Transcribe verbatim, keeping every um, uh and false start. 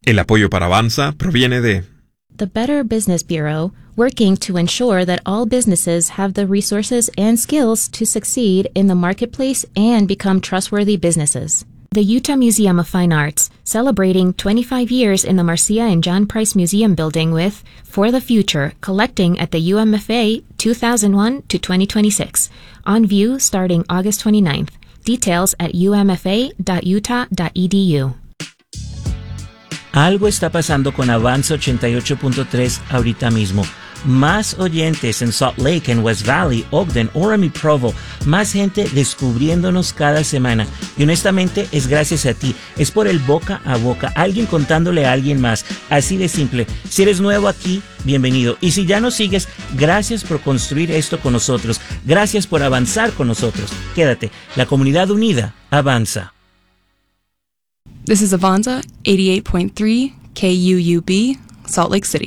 El apoyo para Avanza proviene de The Better Business Bureau, working to ensure that all businesses have the resources and skills to succeed in the marketplace and become trustworthy businesses. The Utah Museum of Fine Arts, celebrating twenty-five years in the Marcia and John Price Museum building with For the Future, collecting at the U M F A two thousand one to twenty twenty-six. On view starting August twenty-ninth. Details at u m f a dot utah dot e d u. Algo está pasando con Avanza ochenta y ocho punto tres ahorita mismo. Más oyentes en Salt Lake, en West Valley, Ogden, Orem y Provo. Más gente descubriéndonos cada semana. Y honestamente es gracias a ti. Es por el boca a boca. Alguien contándole a alguien más. Así de simple. Si eres nuevo aquí, bienvenido. Y si ya nos sigues, gracias por construir esto con nosotros. Gracias por avanzar con nosotros. Quédate. La comunidad unida avanza. This is Avanza eighty-eight point three K U U B, Salt Lake City.